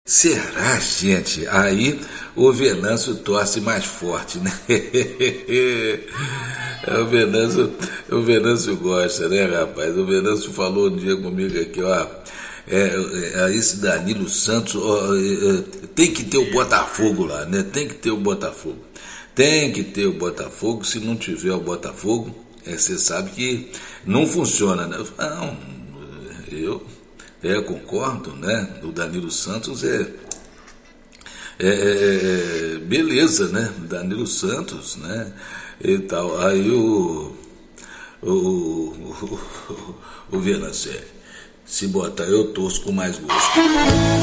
Será, gente? Aí o Venâncio torce mais forte, né? O Venâncio gosta, né, rapaz? O Venâncio falou um dia comigo aqui, ó. Esse Danilo Santos, tem que ter o Botafogo lá, né? Tem que ter o Botafogo. Tem que ter o Botafogo. Se não tiver o Botafogo, você sabe que não funciona, né? Não, eu concordo, né? O Danilo Santos beleza, né? Danilo Santos, né? E tal. Aí o Venâncio, se botar eu torço com mais gosto.